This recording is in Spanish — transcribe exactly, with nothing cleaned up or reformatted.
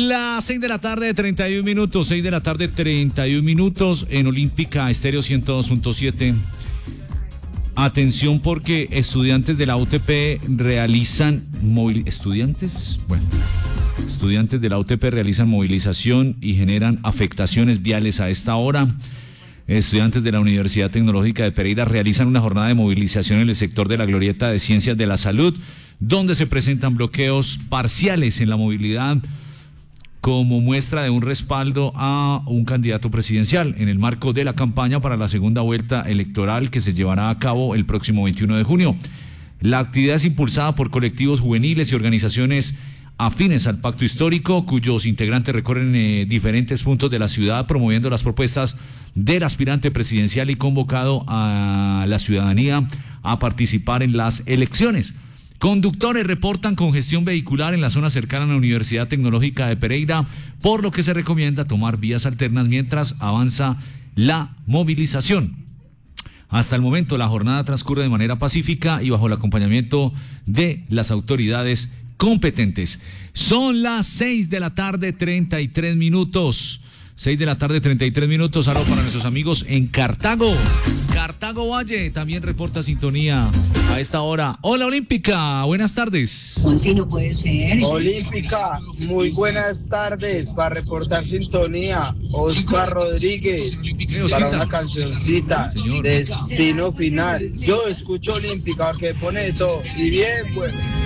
Las seis de la tarde, treinta y un minutos, seis de la tarde, treinta y un minutos en Olímpica Estéreo ciento dos punto siete. Atención porque estudiantes de la U T P realizan movil... ¿Estudiantes? Bueno, estudiantes de la U T P realizan movilización y generan afectaciones viales a esta hora. Estudiantes de la Universidad Tecnológica de Pereira realizan una jornada de movilización en el sector de la Glorieta de Ciencias de la Salud, donde se presentan bloqueos parciales en la movilidad como muestra de un respaldo a un candidato presidencial en el marco de la campaña para la segunda vuelta electoral que se llevará a cabo el próximo veintiuno de junio. La actividad es impulsada por colectivos juveniles y organizaciones afines al pacto histórico, cuyos integrantes recorren eh, diferentes puntos de la ciudad promoviendo las propuestas del aspirante presidencial y convocado a la ciudadanía a participar en las elecciones. Conductores reportan congestión vehicular en la zona cercana a la Universidad Tecnológica de Pereira, por lo que se recomienda tomar vías alternas mientras avanza la movilización. Hasta el momento la jornada transcurre de manera pacífica y bajo el acompañamiento de las autoridades competentes. Son las seis de la tarde, treinta y tres minutos. seis de la tarde, treinta y tres minutos. Ahora para nuestros amigos en Cartago. Cartago Valle también reporta sintonía a esta hora. Hola Olímpica, buenas tardes. Sí, no puede ser. Olímpica, muy buenas tardes. Para reportar sintonía, Oscar Rodríguez, para una cancioncita, Destino Final. Yo escucho Olímpica porque pone de todo. Y bien, pues.